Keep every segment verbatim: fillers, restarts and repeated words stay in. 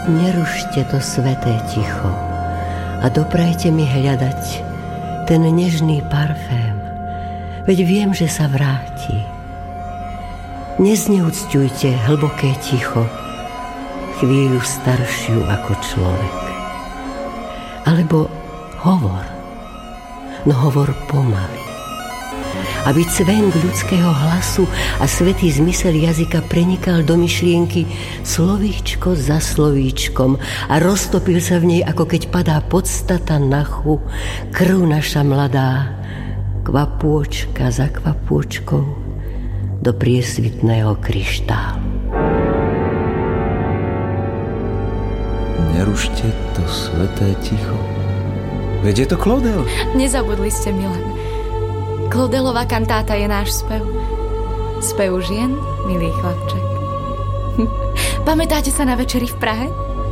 Nerušte to sveté ticho a doprajte mi hľadať ten nežný parfém, veď viem, že sa vráti. Nezneúcťujte hlboké ticho, chvíľu staršiu ako človek. Alebo hovor, no hovor pomaly, aby cvenk ľudského hlasu a svätý zmysel jazyka prenikal do myšlienky slovíčko za slovíčkom a roztopil sa v nej, ako keď padá podstata nachu, krv naša mladá, kvapôčka za kvapôčkou do priesvitného kryštálu. Nerušte to sveté ticho. Veď je to Claudel. Nezabudli ste, Milan. Claudelová kantáta je náš spev. Spev žien, milý chlapček. Pamätáte sa na večeri v Prahe?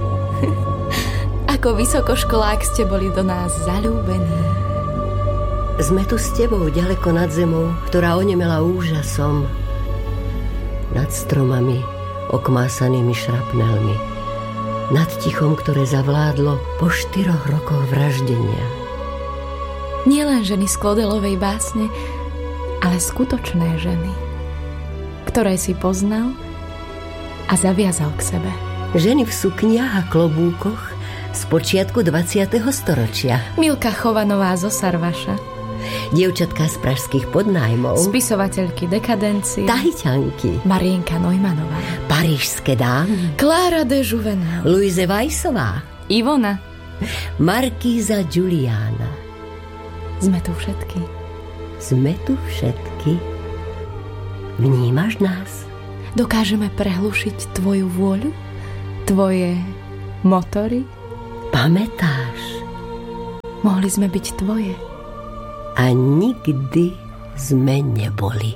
Ako vysokoškolák ste boli do nás zaľúbení. Sme tu s tebou, ďaleko nad zemou, ktorá onemela úžasom. Nad stromami, okmásanými šrapnelmi. Nad tichom, ktoré zavládlo po štyroch rokoch vraždenia. Nie len ženy z Claudelovej básne, ale skutočné ženy, ktoré si poznal a zaviazal k sebe. Ženy v sukniach a klobúkoch z počiatku dvadsiateho storočia. Milka Chovanová zo Sarvaša. Dievčatka z pražských podnájmov. Spisovateľky dekadencie. Tahyťanky. Marienka Neumannová. Parížské dámy. Klára de Juvenal. Louise Weissová. Ivona. Markíza Juliana. Sme tu všetky. Sme tu všetky. Vnímaš nás? Dokážeme prehlušiť tvoju vôľu? Tvoje motory? Pamätáš? Mohli sme byť tvoje. A nikdy sme neboli.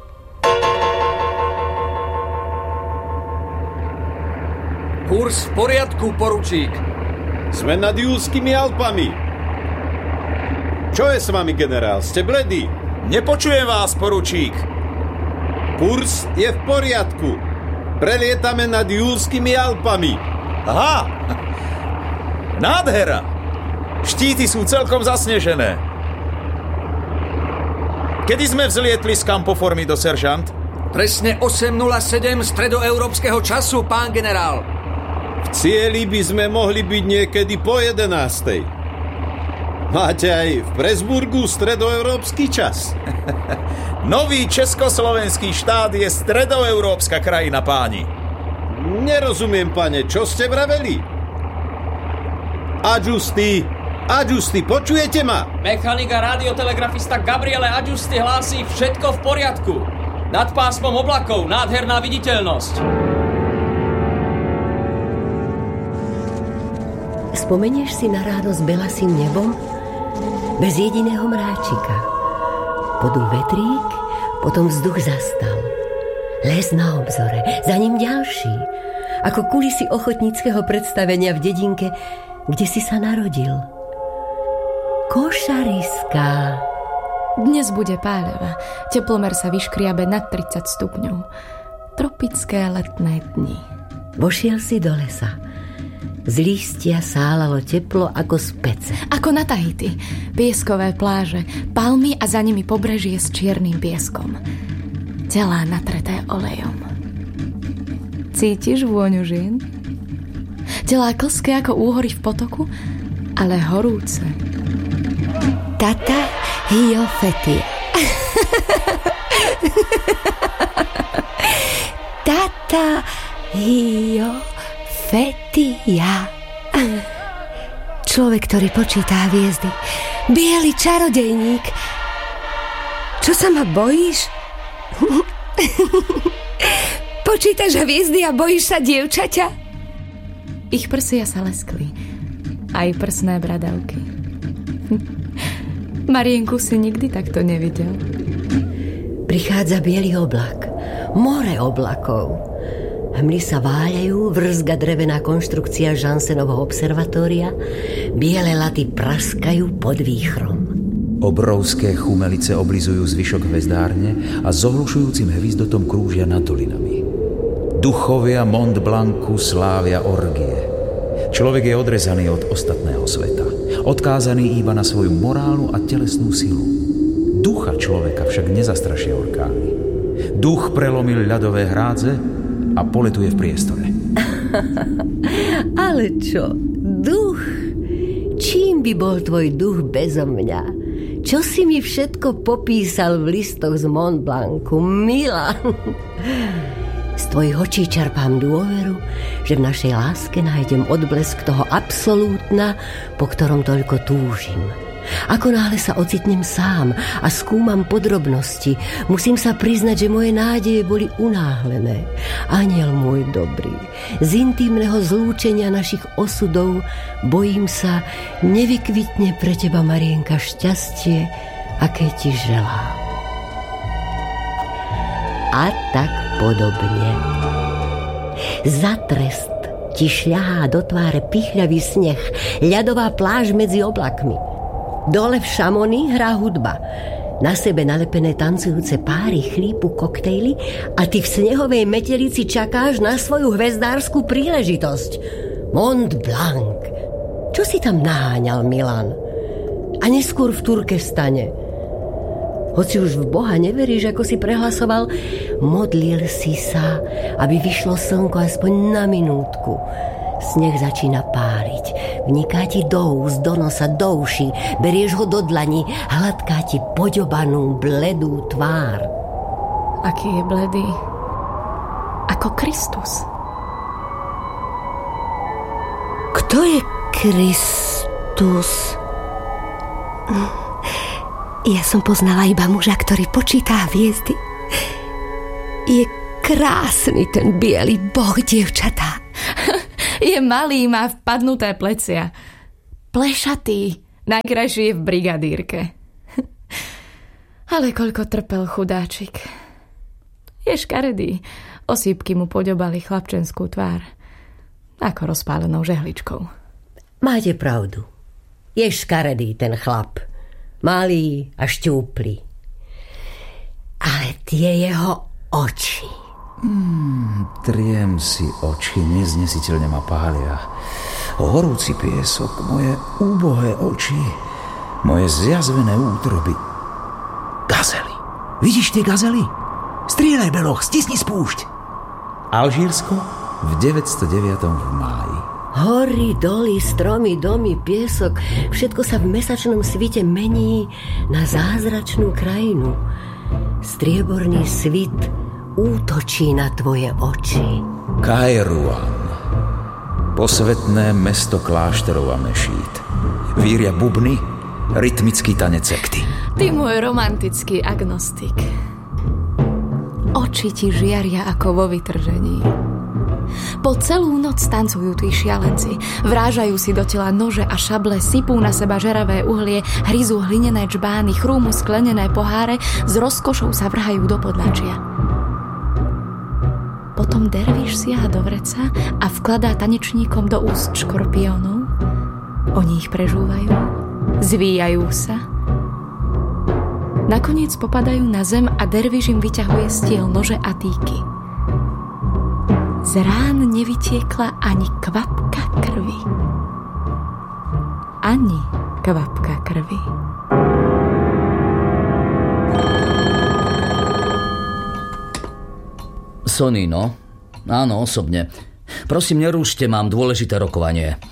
Kurs v poriadku, poručík. Sme nad Júlskými Alpami. Čo je s vami, generál? Ste bledý? Nepočujem vás, poručík. Kurs je v poriadku. Prelietame nad Júlskými Alpami. Aha! Nádhera! Štíty sú celkom zasnežené. Kedy sme vzlietli z Campoformy do Seržant? Presne osem nula sedem stredoeurópskeho času, pán generál. V cieli by sme mohli byť niekedy po jedenástej. Máte aj v Presburgu stredoeurópsky čas? Nový československý štát je stredoeurópska krajina, páni. Nerozumiem, pane, čo ste vraveli? Adjusty, adjusty, počujete ma? Mechanik a radiotelegrafista Gabriele Adjusty hlási všetko v poriadku. Nad pásmom oblakov nádherná viditeľnosť. Spomenieš si na ráno s belasým nebom? Bez jediného mráčika. Podul vetrík, potom vzduch zastal. Les na obzore, za ním ďalší. Ako kulisy ochotníckeho predstavenia v dedinke, kde si sa narodil. Košariská. Dnes bude páľava. Teplomer sa vyškriabe nad tridsať stupňov. Tropické letné dni. Vošiel si do lesa. Z lístia sálalo teplo ako z pece. Ako na Tahiti. Pieskové pláže, palmy a za nimi pobrežie s čiernym pieskom. Telá natreté olejom. Cítiš vôňu žien? Telá klské ako úhory v potoku, ale horúce. Tata Hio Feti. Tata Hio Fetia. Človek, ktorý počíta hviezdy. Biely čarodejník. Čo sa ma bojíš? Počítaš hviezdy a bojíš sa dievčaťa? Ich prsia sa leskli. Aj prsné bradavky. Marienku si nikdy takto nevidel. Prichádza biely oblak. More oblakov. Hmly sa váľajú, vrzga drevená konštrukcia Jansenovho observatória, biele laty praskajú pod výchrom. Obrovské chumelice oblizujú zvyšok hvezdárne a s ohlušujúcim hvizdotom krúžia nad dolinami. Duchovia Mont Blancu slávia orgie. Človek je odrezaný od ostatného sveta. Odkázaný iba na svoju morálnu a telesnú silu. Ducha človeka však nezastrašia orkány. Duch prelomil ľadové hrádze a poletuje v priestore. Ale čo? Duch? Čím by bol tvoj duch bezo mňa? Čo si mi všetko popísal v listoch z Mont Blancu, Milan? Z tvojich očí čerpám dôveru, že v našej láske nájdem odblesk toho absolútna, po ktorom toľko túžim. Ako náhle sa ocitnem sám a skúmam podrobnosti, musím sa priznať, že moje nádeje boli unáhlené. Aniel môj dobrý, z intímneho zlúčenia našich osudov bojím sa, nevykvitne pre teba, Marienka, šťastie, aké ti želám. A tak podobne. Za trest ti šľahá do tváre pichľavý sneh, ľadová pláž medzi oblakmi. Dole v Šamoni hrá hudba. Na sebe nalepené tancujúce páry chlípu koktejly a ty v snehovej metelici čakáš na svoju hvezdárskú príležitosť. Mont Blanc. Čo si tam naháňal, Milan? A neskôr v Turkestane. Hoci už v Boha neveríš, ako si prehlasoval, modlil si sa, aby vyšlo slnko aspoň na minútku. Sneh začína páliť. Vniká ti do úst, do nosa, do uší. Berieš ho do dlani, hladká ti poďobanú, bledú tvár. Aký je bledý? Ako Kristus. Kto je Kristus? Ja som poznala iba muža, ktorý počítá hviezdy. Je krásny ten biely boh, dievčatá. Je malý, má vpadnuté plecia. Plešatý, najkrajší je v brigadírke. Ale koľko trpel chudáčik. Je škaredý. Osýpky mu poďobali chlapčenskú tvár. Ako rozpálenou žehličkou. Máte pravdu. Je škaredý ten chlap. Malý a šťúply. Ale tie jeho oči. Hmm, triem si oči, neznesiteľne ma pália. Horúci piesok, moje úbohé oči, moje zjazvené útroby. Gazely. Vidíš tie gazely? Strieľaj, beloch, stisni spúšť. Alžírsko v deväťstodeväť v máji. Hory, doly, stromy, domy, piesok, všetko sa v mesačnom svite mení na zázračnú krajinu. Strieborný svit útočí na tvoje oči. Kairuan, posvetné mesto kláštorov a mešít. Víria bubny, rytmický tanec sekty. Ty môj romantický agnostik. Oči ti žiaria ako vo vytržení. Po celú noc tancujú tí šialenci. Vrážajú si do tela nože a šable, sypú na seba žeravé uhlie, hryzú hlinené džbány, chrúmu sklenené poháre, s rozkošou sa vrhajú do podlačia. Potom dervíš siaha do vreca a vkladá tanečníkom do úst škorpiónov. Oni ich prežúvajú, zvíjajú sa. Nakoniec popadajú na zem a dervíš im vyťahuje z tiel nože a týky. Z rán nevytiekla ani kvapka krvi. Ani kvapka krvi. Sony, no? Áno, osobne. Prosím, nerúšte, mám dôležité rokovanie. E,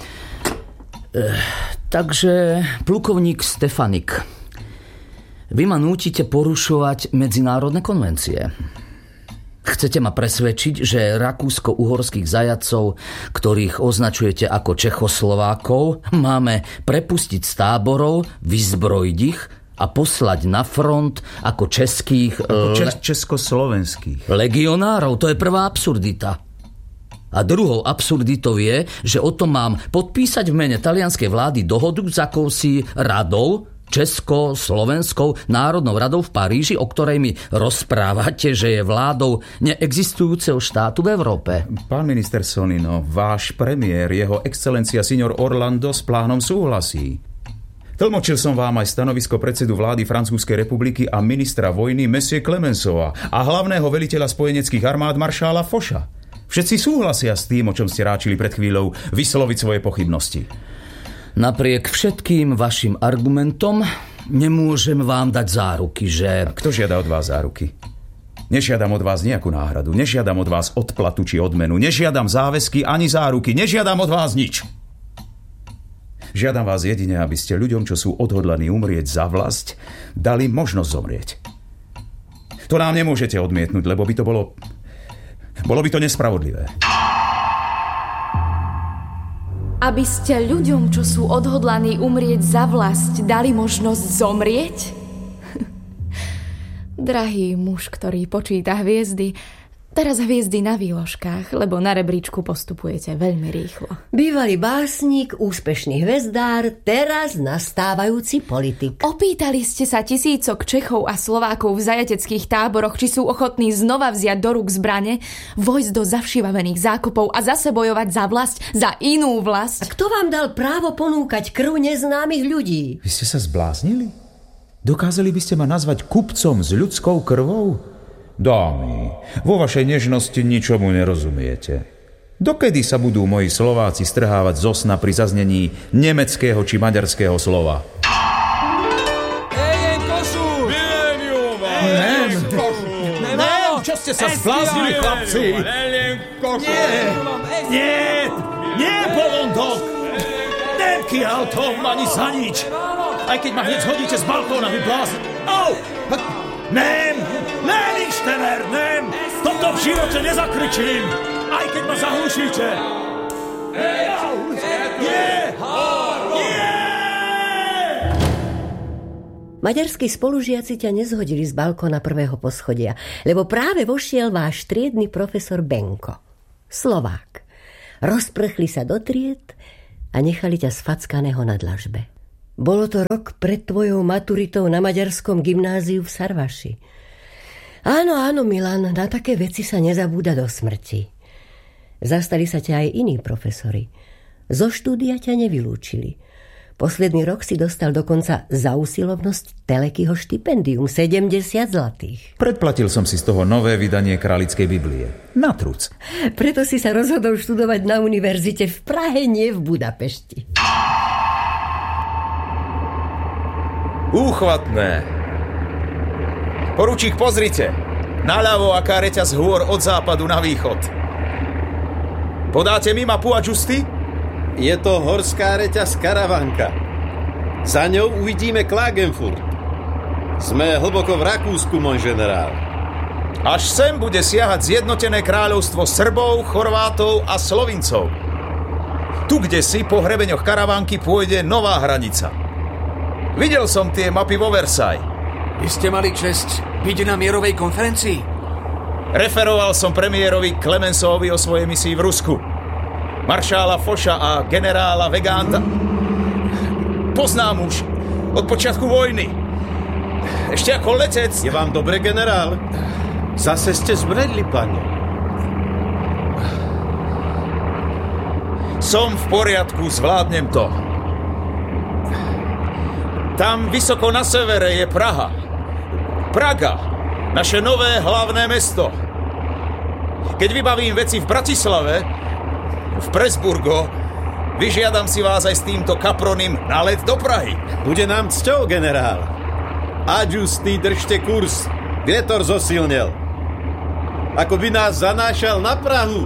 takže, plukovník Stefanik, vy ma nútite porušovať medzinárodné konvencie. Chcete ma presvedčiť, že rakúsko-uhorských zajatcov, ktorých označujete ako Čechoslovákov, máme prepustiť z táborov, vyzbrojiť ich a poslať na front ako českých... Ako čes- československých. Legionárov, to je prvá absurdita. A druhou absurditou je, že o tom mám podpísať v mene talianskej vlády dohodu s akousi radou, Česko-Slovenskou národnou radou v Paríži, o ktorej mi rozprávate, že je vládou neexistujúceho štátu v Európe. Pán minister Sonino, váš premiér, jeho excelencia signor Orlando s plánom súhlasí. Tlmočil som vám aj stanovisko predsedu vlády Francúzskej republiky a ministra vojny Monsieur Clemenceau a hlavného veliteľa spojeneckých armád maršála Focha. Všetci súhlasia s tým, o čom ste ráčili pred chvíľou, vysloviť svoje pochybnosti. Napriek všetkým vašim argumentom nemôžem vám dať záruky, že... A kto žiada od vás záruky? Nežiadam od vás nejakú náhradu, nežiadam od vás odplatu či odmenu, nežiadam záväzky ani záruky, nežiadam od vás nič. Žiadam vás jedine, aby ste ľuďom, čo sú odhodlaní umrieť za vlast, dali možnosť zomrieť. To nám nemôžete odmietnúť, lebo by to bolo... Bolo by to nespravodlivé. Aby ste ľuďom, čo sú odhodlaní umrieť za vlast, dali možnosť zomrieť? Drahý muž, ktorý počíta hviezdy, teraz hviezdy na výložkách, lebo na rebríčku postupujete veľmi rýchlo. Bývalý básnik, úspešný hvezdár, teraz nastávajúci politik. Opýtali ste sa tisícok Čechov a Slovákov v zajateckých táboroch, či sú ochotní znova vziať do rúk zbrane, vojsť do zavšivavených zákopov a zase bojovať za vlast, za inú vlast. A kto vám dal právo ponúkať krv neznámych ľudí? Vy ste sa zbláznili? Dokázali by ste ma nazvať kupcom s ľudskou krvou? Dámy, vo vašej nežnosti ničomu nerozumiete. Dokedy sa budú moji Slováci strhávať zo sna pri zaznení nemeckého či maďarského slova? Ej, košu! Milenium! Nem! Nem! Čo ste sa zbláznili, chlapci? Nie! Nie! Nie, Polondok! Nemky autom ani za nič! Aj keď ma hneď hodíte z balkóna, vy blázni! Au! Nem! Nem, Inštener, nem! Toto v živote nezakričím! Aj keď ma zahlušíte! Nie! Nie! Maďarskí spolužiaci ťa nezhodili z balkóna prvého poschodia, lebo práve vošiel váš triedny profesor Benko. Slovák. Rozprchli sa do tried a nechali ťa sfackaného na dlažbe. Bolo to rok pred tvojou maturitou na maďarskom gymnáziu v Sarvaši. Áno, áno, Milan, na také veci sa nezabúda do smrti. Zastali sa ťa aj iní profesori. Zo štúdia ťa nevylúčili. Posledný rok si dostal dokonca za usilovnosť Telekyho štipendium sedemdesiat zlatých. Predplatil som si z toho nové vydanie Králickej Biblie. Na truc. Preto si sa rozhodol študovať na univerzite v Prahe, nie v Budapešti. Úchvatné. Poručík, pozrite. Naľavo aká reťaz hôr od západu na východ. Podáte mi mapu, adžusty? Je to horská reťaz Karavanka. Za ňou uvidíme Klagenfurt. Sme hlboko v Rakúsku, môj generál. Až sem bude siahať zjednotené kráľovstvo Srbov, Chorvátov a Slovincov. Tu, kde si po hrebeňoch Karavanky pôjde nová hranica. Videl som tie mapy vo Versailles. Vy ste mali česť byť na mierovej konferencii? Referoval som premiérovi Klemensovi o svojej misii v Rusku. Maršála Foša a generála Veganta poznám už od počiatku vojny. Ešte ako letec. Je vám dobre, generál? Zase ste zbredli, pane. Som v poriadku, zvládnem to. Tam vysoko na severe je Praha. Praga, naše nové hlavné mesto. Keď vybavím veci v Bratislave, v Presburgo, vyžiadam si vás aj s týmto kapronim na let do Prahy. Bude nám cťou, generál. Adžusty, držte kurz. Vietor zosilnel. Ako by nás zanášal na Prahu.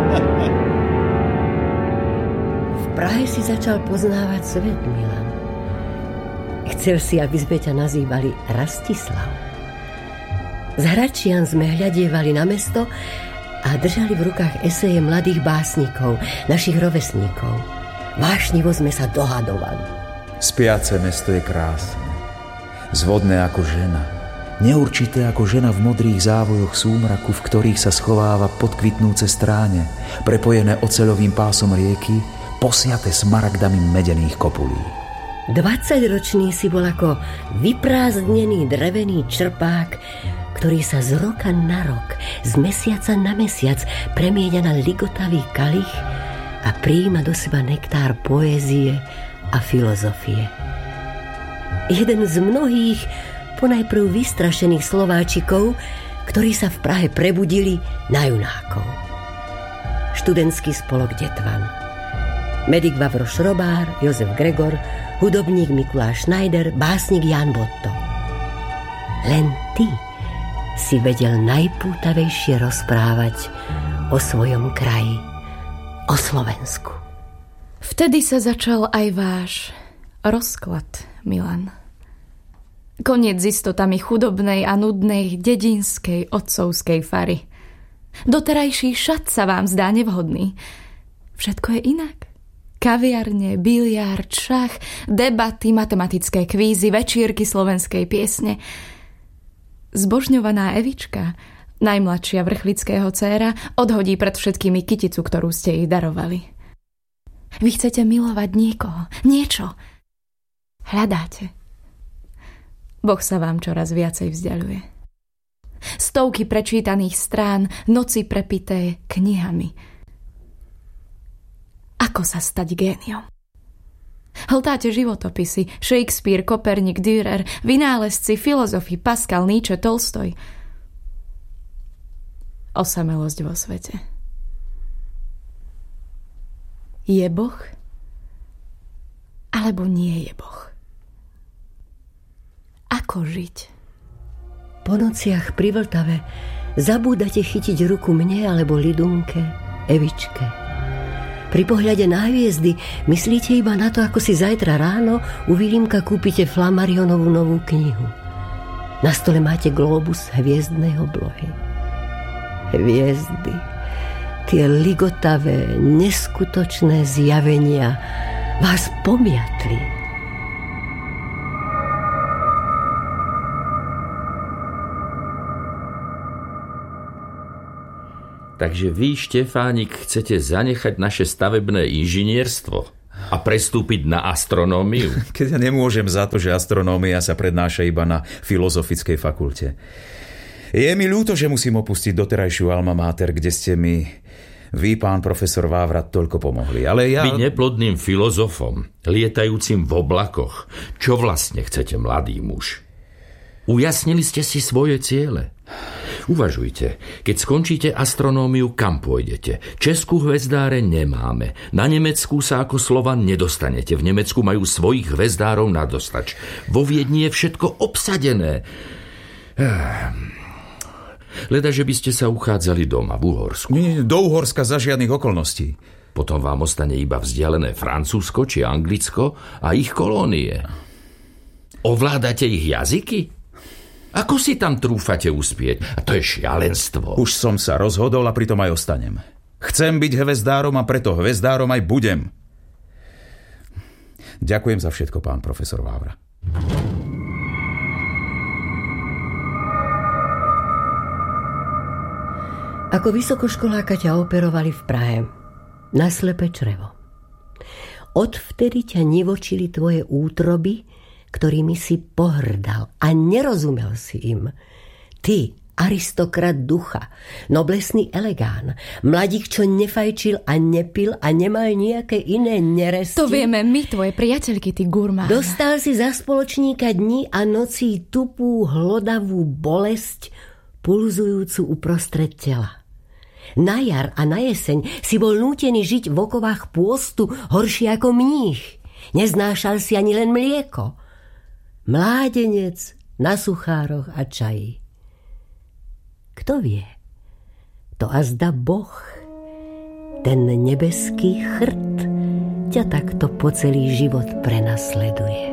V Prahe si začal poznávať svet, Milan. Chcel si, aby sme ťa nazývali Rastislav. Z Hračian sme hľadievali na mesto a držali v rukách eseje mladých básnikov, našich rovesníkov. Vášnivo sme sa dohadovali. Spiace mesto je krásne. Zvodné ako žena. Neurčité ako žena v modrých závojoch súmraku, v ktorých sa schováva podkvitnúce stráne, prepojené oceľovým pásom rieky, posiate smaragdami medených kopulí. Dvadsaťročný si bol ako vyprázdnený drevený črpák, ktorý sa z roka na rok, z mesiaca na mesiac premieňa na ligotavý kalich a prijíma do seba nektár poézie a filozofie. Jeden z mnohých ponajprv vystrašených Slováčikov, ktorí sa v Prahe prebudili na junákov. študentský spolok Detvan. Medik Vavro Šrobár, Jozef Gregor, hudobník Mikuláš Schneider, básnik Jan Botto. Len ty si vedel najpútavejšie rozprávať o svojom kraji, o Slovensku. Vtedy sa začal aj váš rozklad, Milan. Koniec s istotami chudobnej a nudnej dedinskej otcovskej fary. Doterajší šat sa vám zdá nevhodný. Všetko je inak. Kaviarne, biliard, šach, debaty, matematické kvízy, večírky slovenskej piesne. Zbožňovaná Evička, najmladšia vrchlického dcéra, odhodí pred všetkými kyticu, ktorú ste jej darovali. Vy chcete milovať niekoho, niečo. Hľadáte. Boh sa vám čoraz viacej vzdialuje. Stovky prečítaných strán, noci prepité knihami. Ako sa stať géniom? Hltáte životopisy, Shakespeare, Koperník, Dürer, vynálezci, filozofi, Pascal, Nietzsche, Tolstoj. Osamelosť vo svete. Je Boh? Alebo nie je Boh? Ako žiť? Po nociach pri Vltave zabúdate chytiť ruku mne alebo Lidunke, Evičke. Pri pohľade na hviezdy myslíte iba na to, ako si zajtra ráno u Vilímka kúpite Flammarionovú novú knihu. Na stole máte globus hviezdnej oblohy. Hviezdy, tie ligotavé, neskutočné zjavenia vás pomiatli. Takže vy, Štefánik, chcete zanechať naše stavebné inžinierstvo a prestúpiť na astronómiu? Keď ja nemôžem za to, že astronómia sa prednáša iba na filozofickej fakulte. Je mi ľúto, že musím opustiť doterajšiu alma mater, kde ste mi vy, pán profesor Vávra, toľko pomohli. Ale ja... Vy neplodným filozofom, lietajúcim v oblakoch, čo vlastne chcete, mladý muž? Ujasnili ste si svoje ciele? Uvažujte, keď skončíte astronómiu, kam pôjdete? Českú hvezdáre nemáme. Na Nemecku sa ako Slovan nedostanete. V Nemecku majú svojich hvezdárov na dostač. Vo Viedni je všetko obsadené. Leda, že by ste sa uchádzali doma v Uhorsku. Nie, do Uhorska za žiadnych okolností. Potom vám ostane iba vzdialené Francúzsko či Anglicko a ich kolónie. Ovládate ich jazyky? Ako si tam trúfate uspieť? A to je šialenstvo. Už som sa rozhodol a pritom aj ostanem. Chcem byť hvezdárom a preto hvezdárom aj budem. Ďakujem za všetko, pán profesor Vávra. Ako vysokoškoláka ťa operovali v Prahe na slepé črevo. Odvtedy ťa nivočili tvoje útroby, ktorými si pohrdal a nerozumel si im. Ty, aristokrat ducha, noblesný elegán, mladík, čo nefajčil a nepil a nemal nejaké iné neresti. To vieme my, tvoje priateľky, ty gurmán. Dostal si za spoločníka dní a nocí tupú, hlodavú bolesť, pulzujúcu uprostred tela. Na jar a na jeseň si bol nútený žiť v okovách pôstu horšie ako mních. Neznášal si ani len mlieko. Mládenec na suchároch a čaji. Kto vie? To azda Boh, ten nebeský chrt, ťa takto po celý život prenasleduje.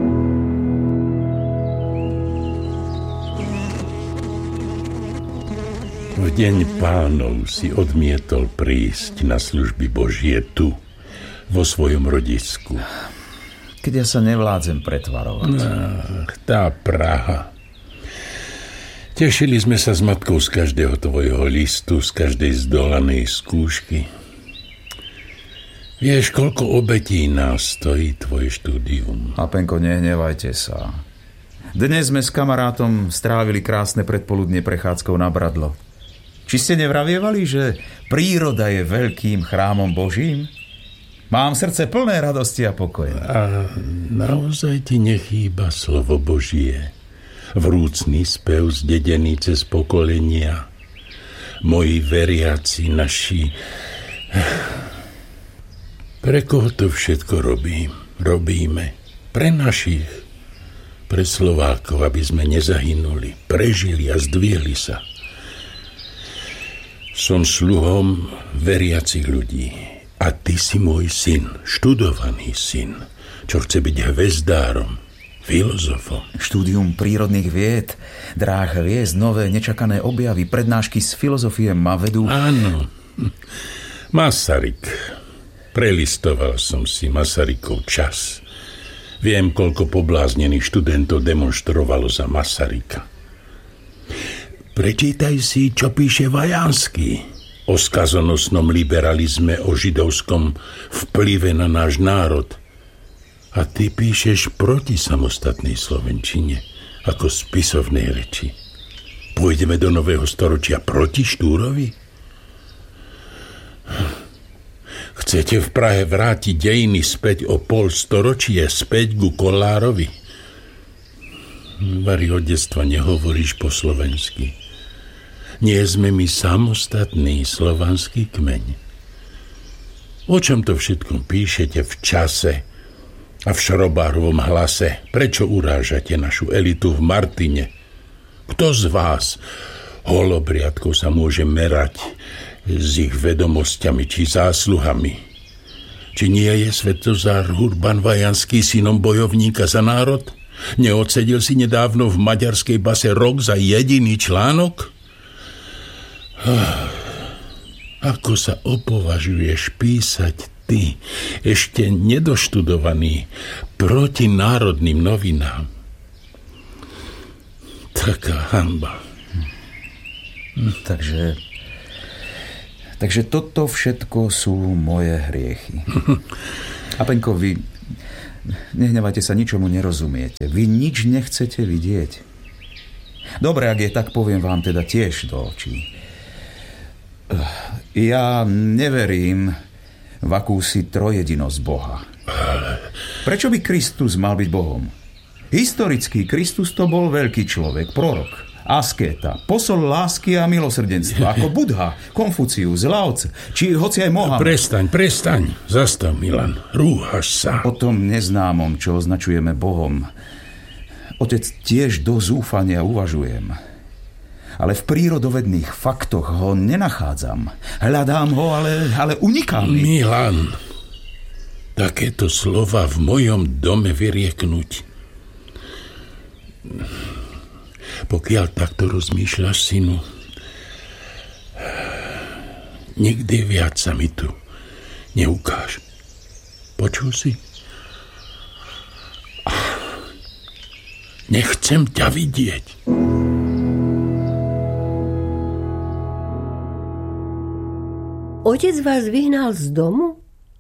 V deň Pánov si odmietol prísť na služby Božie tu, vo svojom rodisku. Keď ja sa nevládzem pretvarovať. Ach, tá Praha. Tešili sme sa s matkou z každého tvojho listu, z každej zdolanej skúšky. Vieš, koľko obetí nás stojí tvoje štúdium. A Penko, nehnevajte sa. Dnes sme s kamarátom strávili krásne predpoludnie prechádzkou na Bradlo. Či ste nevravievali, že príroda je veľkým chrámom Božím? Mám srdce plné radosti a pokoja. A naozaj ti nechýba slovo Božie. Vrúcný spev zdedený cez pokolenia. Moji veriaci, naši Pre koho to všetko robím? Robíme. Pre našich. Pre Slovákov, aby sme nezahynuli, prežili a zdvihli sa. Som sluhom veriacich ľudí. A ty si môj syn, študovaný syn, čo chce byť hvezdárom, filozofom. Štúdium prírodných vied, dráh hviezd, nové nečakané objavy, prednášky z filozofie ma vedú... Áno. Masaryk. Prelistoval som si Masarykov čas. Viem, koľko pobláznených študentov demonštrovalo za Masaryka. Prečítaj si, čo píše Vajanský o skazonosnom liberalizme, o židovskom vplyve na náš národ. A ty píšeš proti samostatnej slovenčine, ako spisovnej reči. Pôjdeme do nového storočia proti Štúrovi? Chcete v Prahe vrátiť dejiny späť o pol storočie, späť ku Kollárovi? Vari, od detstva nehovoríš po slovensky. Nie sme my samostatný slovanský kmeň. O čom to všetkom píšete v čase a v Šrobárovom hlase? Prečo urážate našu elitu v Martine? Kto z vás, holobriadkov, sa môže merať s ich vedomosťami či zásluhami? Či nie je Svetozár Urban Vajanský synom bojovníka za národ? Neodsedil si nedávno v maďarskej base rok za jediný článok? Ako sa opovažuješ písať ty, ešte nedoštudovaný, proti národným novinám? Taká hanba. Takže... Takže toto všetko sú moje hriechy. A Peňko, vy... Nehnevajte sa, ničomu nerozumiete. Vy nič nechcete vidieť. Dobre, ak je tak, poviem vám teda tiež do očí. Ja neverím v akúsi trojedinosť Boha. Prečo by Kristus mal byť Bohom? Historický Kristus to bol veľký človek, prorok, askéta, posol lásky a milosrdenstva, ako Budha, Konfucius, Lao Tse, či hoci aj Mohamed. Prestaň, prestaň, zastav, Milan, rúhaš sa. O tom neznámom, čo označujeme Bohom, otec, tiež do zúfania uvažujem. Ale v prírodovedných faktoch ho nenachádzam. Hľadám ho, ale, ale unikám mi. Milan, takéto slova v mojom dome vyrieknúť. Pokiaľ takto rozmýšľaš, synu, nikdy viac sa mi tu neukáž. Počul si? Nechcem ťa vidieť. Otec vás vyhnal z domu?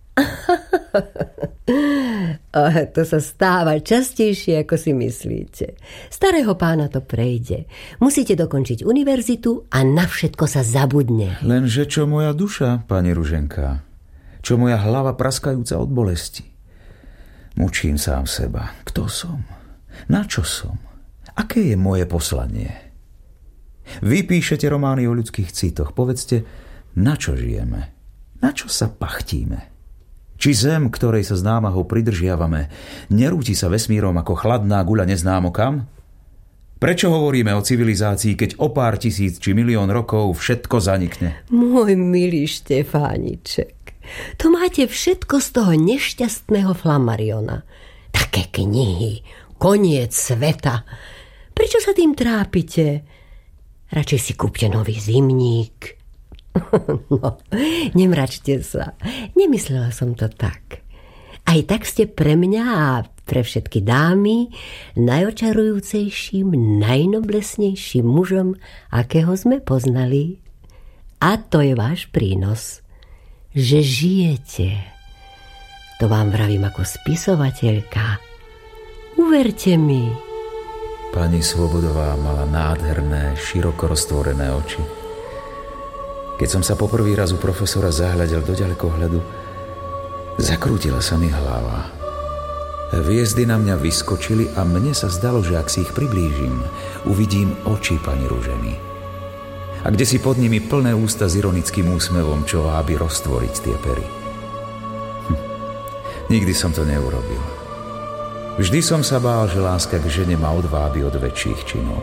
To sa stáva častejšie, ako si myslíte. Starého pána to prejde. Musíte dokončiť univerzitu a na všetko sa zabudne. Lenže čo moja duša, pani Ruženka? Čo moja hlava praskajúca od bolesti? Mučím sám seba. Kto som? Na čo som? Aké je moje poslanie? Vy píšete romány o ľudských citoch. Povedzte, na čo žijeme? Na čo sa pachtíme? Či zem, ktorej sa s námahou pridržiavame, nerúti sa vesmírom ako chladná guľa neznámo kam? Prečo hovoríme o civilizácii, keď o pár tisíc či milión rokov všetko zanikne? Môj milý Štefániček, to máte všetko z toho nešťastného Flammariona. Také knihy, koniec sveta. Prečo sa tým trápite? Radšej si kúpte nový zimník. No, nemračte sa. Nemyslela som to tak. Aj tak ste pre mňa a pre všetky dámy najočarujúcejším, najnoblesnejším mužom, akého sme poznali. A to je váš prínos, že žijete. To vám vravím ako spisovateľka. Uverte mi. Pani Svobodová mala nádherné, široko roztvorené oči. Keď som sa poprvý raz u profesora zahľadil do ďalekohľadu, zakrútila sa mi hlava. Hviezdy na mňa vyskočili a mne sa zdalo, že ak si ich priblížim, uvidím oči pani Rúženy. a kde si pod nimi plné ústa s ironickým úsmevom, čo vábi roztvoriť tie pery. Hm. Nikdy som to neurobil. Vždy som sa bál, že láska k žene ma odvábi od väčších činov.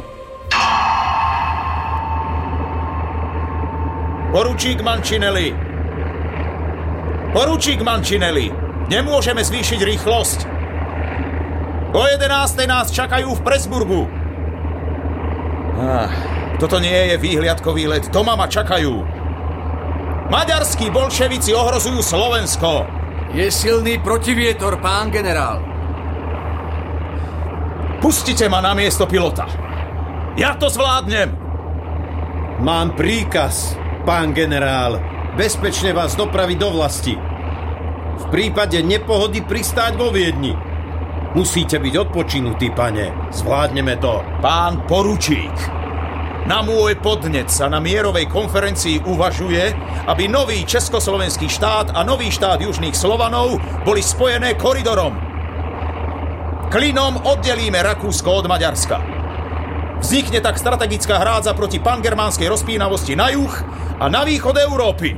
Poručík Mancinelli! Poručík Mancinelli! Nemôžeme zvýšiť rýchlosť! O jedenástej nás čakajú v Pressburgu! Ah, toto nie je výhliadkový let, doma ma čakajú! Maďarskí bolševici ohrozujú Slovensko! Je silný protivietor, pán generál. Pustite ma na miesto pilota! Ja to zvládnem! Mám príkaz, pán generál, bezpečne vás dopraviť do vlasti. V prípade nepohody pristáť vo Viedni. Musíte byť odpočinutí, pane. Zvládneme to. Pán poručík, na môj podnet sa na mierovej konferencii uvažuje, aby nový československý štát a nový štát južných Slovanov boli spojené koridorom. Klinom oddelíme Rakúsko od Maďarska. Vznikne tak strategická hrádza proti pangermánskej rozpínavosti na juh a na východ Európy.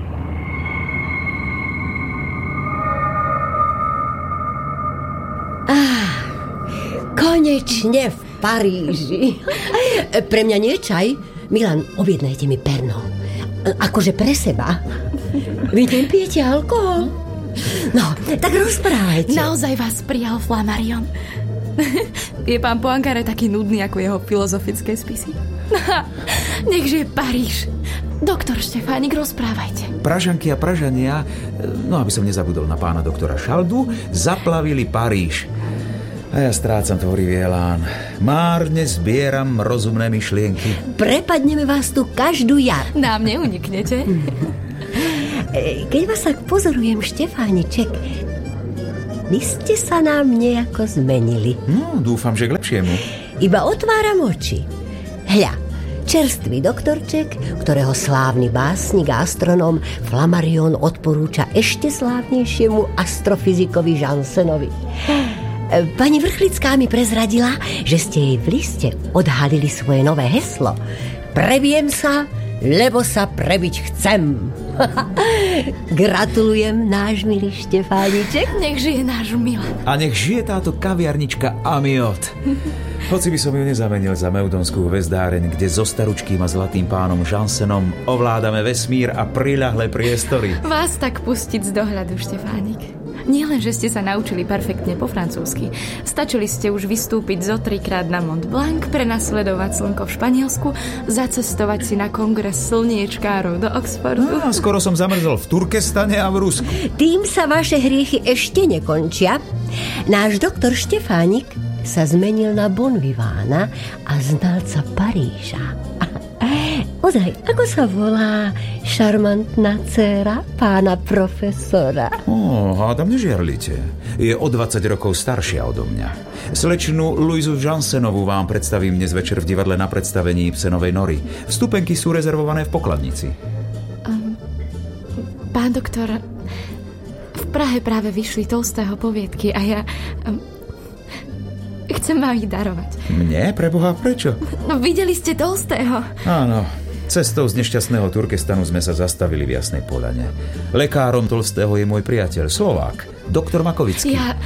Ah, konečne v Paríži. Pre mňa nie čaj? Milan, objednajte mi Pernod. Akože pre seba. Vy nepijete alkohol? No, tak rozprávajte. Naozaj vás prijal Flammarion. Je pán Poincaré taký nudný ako jeho filozofické spisy? Nech žije Paríž. Doktor Štefánik, rozprávajte. Pražanky a Pražania, no aby som nezabudol na pána doktora Šaldu, zaplavili Paríž. A ja strácam tvorivý elán. Márne zbieram rozumné myšlienky. Prepadneme vás tu každú jar. Nám neuniknete. Keď vás tak pozorujem, Štefániček, vy ste sa nám nejako zmenili. No, dúfam, že k lepšiemu. Iba otváram oči. Hľa, čerstvý doktorček, ktorého slávny básnik a astronóm Flammarion odporúča ešte slávnejšiemu astrofyzikovi Jansenovi. Pani Vrchlická mi prezradila, že ste jej v liste odhalili svoje nové heslo. Prebijem sa, lebo sa prebiť chcem. Gratulujem, náš milý Štefániček. Nech žije náš Milan. A nech žije táto kaviarnička Amiot. Hoci by som ju nezamenil za meudonskú hvezdáreň, kde so staručkým a zlatým pánom Jansenom ovládame vesmír a priľahlé priestory. Vás tak pustiť z dohľadu, Štefánik. Nie len, že ste sa naučili perfektne po francúzsky. Stačili ste už vystúpiť zo trikrát na Mont Blanc, prenasledovať slnko v Španielsku, zacestovať si na kongres slniečkárov do Oxfordu. No, skoro som zamrzol v Turkestane a v Rusku. Tým sa vaše hriechy ešte nekončia. Náš doktor Štefánik sa zmenil na bonvivána a znalca Paríža. Ozaj, ako sa volá šarmantná dcéra pána profesora? Ó, hádam, nežiarlite. Je o dvadsať rokov staršia odo mňa. Slečnu Luizu Jansenovú vám predstavím dnes večer v divadle na predstavení Psenovej nory. Vstupenky sú rezervované v pokladnici. Um, pán doktor, v Prahe práve vyšli Tolstého poviedky a ja... Um, chcem vám ich darovať. Mne? Preboha, prečo? No, videli ste Tolstého. Áno. Cestou z nešťastného Turkestanu sme sa zastavili v Jasnej Poľane. Lekárom Tolstého je môj priateľ, Slovák, doktor Makovický. Ja...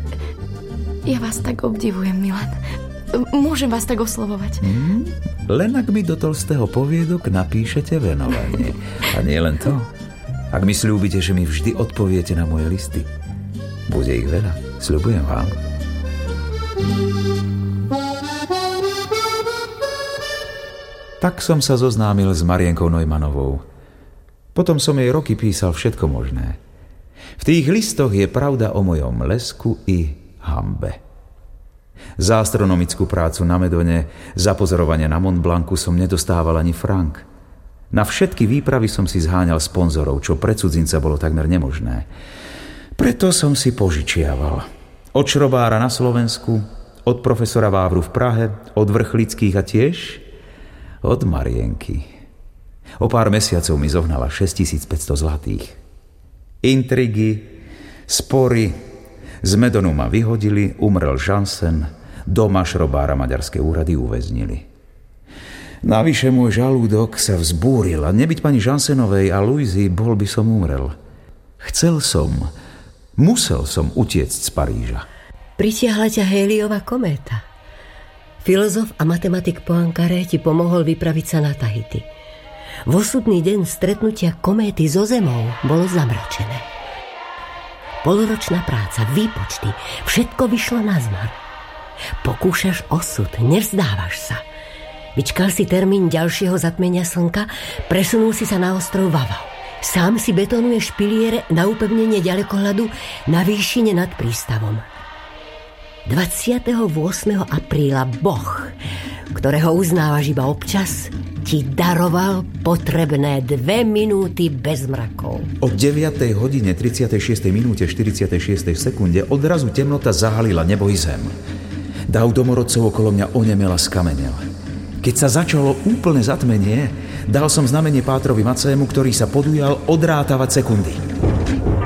Ja vás tak obdivujem, Milan. Môžem vás tak oslovovať? Hmm? Len ak mi do Tolstého poviedok napíšete venovanie. A nie len to. Ak mi sľúbite, že mi vždy odpoviete na moje listy. Bude ich veľa, sľubujem vám. Tak som sa zoznámil s Marienkou Neumannovou. Potom som jej roky písal všetko možné. V tých listoch je pravda o mojom lesku i hanbe. Za astronomickú prácu na Medone, za pozorovanie na Mont Blancu som nedostával ani frank. Na všetky výpravy som si zháňal sponzorov, čo pre cudzinca bolo takmer nemožné. Preto som si požičiaval. Od šrobára na Slovensku, od profesora Vávru v Prahe, od Vrchlických a tiež od Marienky. O pár mesiacov mi zohnala šesťtisícpäťsto zlatých. Intrigy, spory, z Medonu ma vyhodili, umrel Jansen, doma šrobára maďarské úrady uväznili. Navyše môj žalúdok sa vzbúril a nebyť pani Jansenovej a Louisy, bol by som umrel. Chcel som, musel som utiecť z Paríža. Pritiahla ťa Haliova kométa. Filozof a matematik Poincaré ti pomohol vypraviť sa na Tahiti. V osudný deň stretnutia kométy so Zemou bolo zamračené. Poloročná práca, výpočty, všetko vyšlo na zmar. Pokúšaš osud, nevzdávaš sa. Vyčkal si termín ďalšieho zatmenia slnka, presunul si sa na ostrov Vava. Sám si betonuješ piliere na upevnenie ďalekohľadu na výšine nad prístavom. dvadsiateho ôsmeho apríla Boh, ktorého uznávaš iba občas, ti daroval potrebné dve minúty bez mrakov. O deviatej hodine tridsiatej šiestej minúte štyridsiatej šiestej sekunde odrazu temnota zahalila nebo i zem. Dav domorodcov okolo mňa onemela skamenel. Keď sa začalo úplné zatmenie, dal som znamenie Pátrovi Macému, ktorý sa podujal odrátavať sekundy.